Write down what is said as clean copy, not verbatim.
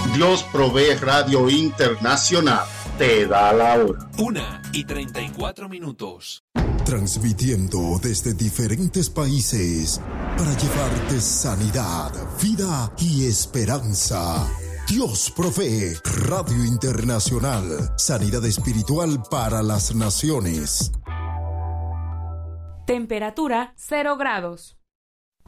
Dios Provee Radio Internacional te da la hora. 1:34. Transmitiendo desde diferentes países para llevarte sanidad, vida y esperanza. Dios Provee Radio Internacional. Sanidad espiritual para las naciones. Temperatura 0 grados.